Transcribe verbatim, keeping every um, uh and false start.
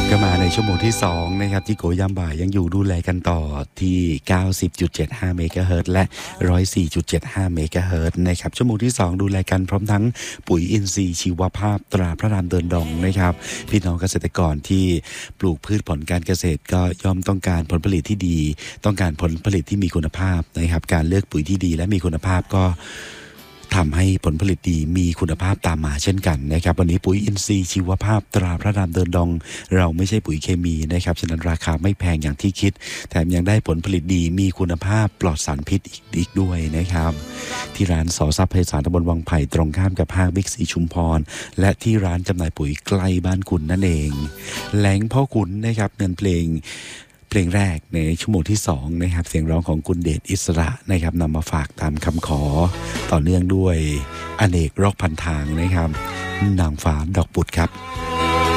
ก็มาในชั่วโมงที่สองนะครับที่โกยามบ่ายยังอยู่ดูแลกันต่อที่ เก้าสิบจุดเจ็ดห้า เมกะเฮิรตซ์และ หนึ่งร้อยสี่จุดเจ็ดห้า เมกะเฮิรตซ์นะครับชั่วโมงที่สองดูแลกันพร้อมทั้งปุ๋ยอินทรีย์ชีวภาพตราพระรามเดินดงนะครับพี่น้องเกษตรกรที่ปลูกพืชผลการเกษตรก็ย่อมต้องการผลผลิตที่ดีต้องการผลผลิตที่มีคุณภาพนะครับการเลือกปุ๋ยที่ดีและมีคุณภาพก็ทำให้ผลผลิตดีมีคุณภาพตามมาเช่นกันนะครับวันนี้ปุ๋ยอินทรีย์ชีวภาพตราพระรามเดินดงเราไม่ใช่ปุ๋ยเคมีนะครับฉะนั้นราคาไม่แพงอย่างที่คิดแถมยังได้ผลผลิตดีมีคุณภาพปลอดสารพิษอีกอีกด้วยนะครับที่ร้านสอทรัพย์ไพศาลตำบลวังไผ่ตรงข้ามกับห้างบิ๊กซีชุมพรและที่ร้านจำหน่ายปุ๋ยใกล้บ้านคุณนั่นเองแหล่งพ่อขุนนะครับเงินเพลงเพลงแรกในชั่วโมงที่สองนะครับเสียงร้องของคุณเดชอิสระนะครับนำมาฝากตามคำขอต่อเนื่องด้วยอเนกร็อกพันทางนะครับนางฟ้าดอกบุตรครับ